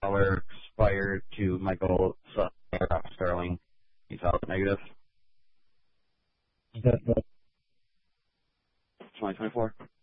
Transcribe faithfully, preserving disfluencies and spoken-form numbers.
dollar expired to Michael Sterling. He's out negative. Is that the twenty twenty-four.